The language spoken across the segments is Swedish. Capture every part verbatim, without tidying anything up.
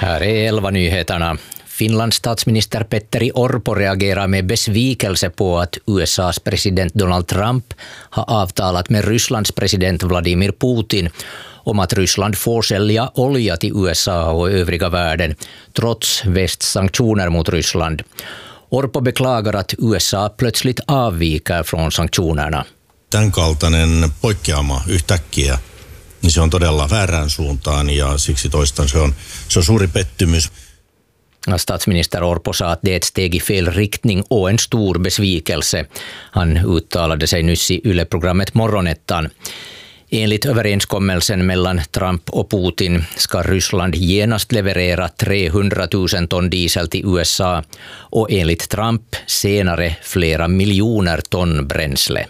Här är elva nyheterna. Finlands statsminister Petteri Orpo reagerar med besvikelse på att U S A:s president Donald Trump har avtalat med Rysslands president Vladimir Putin om att Ryssland får sälja olja till U S A och övriga världen trots västs sanktioner mot Ryssland. Orpo beklagar att U S A plötsligt avviker från sanktionerna. Tämän kaltainen poikkeama yhtäkkiä, niin se on todella väärään suuntaan ja siksi toistan se on, se on suuri pettymys. Statsminister Orpo sa att det är ett steg i fel riktning och en stor besvikelse. Han uttalade sig nyss i Yle-programmet Morgonettan. Enligt överenskommelsen mellan Trump och Putin ska Ryssland genast leverera trehundratusen ton diesel till U S A och enligt Trump senare flera miljoner ton bränsle.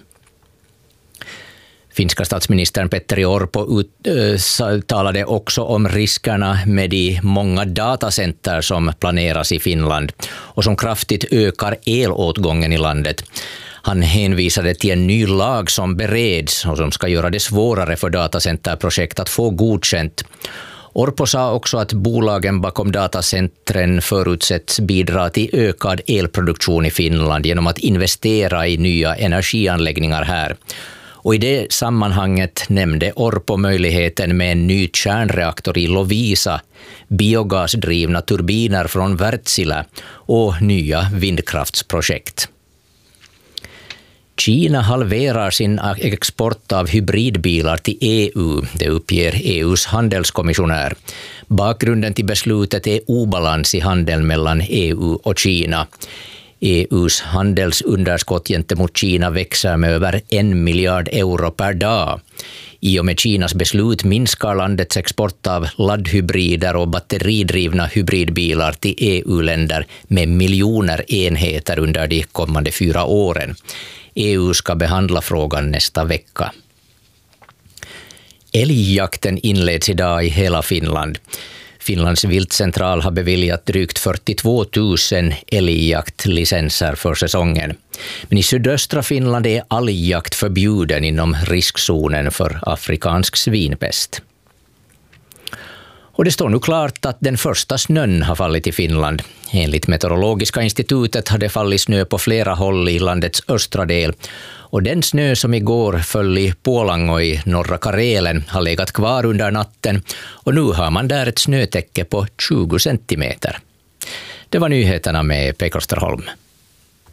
Finska statsministern Petteri Orpo uttalade också om riskerna med de många datacenter som planeras i Finland och som kraftigt ökar elåtgången i landet. Han hänvisade till en ny lag som bereds och som ska göra det svårare för datacenterprojekt att få godkänt. Orpo sa också att bolagen bakom datacentren förutsätts bidra till ökad elproduktion i Finland genom att investera i nya energianläggningar här. Och i det sammanhanget nämnde Orpo möjligheten med en ny kärnreaktor i Lovisa, biogasdrivna turbiner från Wärtsilä och nya vindkraftsprojekt. Kina halverar sin export av hybridbilar till E U, det uppger E U:s handelskommissionär. Bakgrunden till beslutet är obalans i handeln mellan E U och Kina. E U:s handelsunderskott gentemot Kina växer med över en miljard euro per dag. I och med Kinas beslut minskar landets export av laddhybrider och batteridrivna hybridbilar till E U-länder med miljoner enheter under de kommande fyra åren. E U ska behandla frågan nästa vecka. Älgjakten inleds idag i hela Finland. Finlands viltcentral har beviljat drygt fyrtiotvå tusen älgjaktlicenser för säsongen. Men i sydöstra Finland är all jakt förbjuden inom riskzonen för afrikansk svinpest. Och det står nu klart att den första snön har fallit i Finland. Enligt Meteorologiska institutet har det fallit snö på flera håll i landets östra del. Och den snö som igår föll i Puolango i norra Karelen har legat kvar under natten och nu har man där ett snötäcke på tjugo centimeter. Det var nyheterna med Pekka Österholm.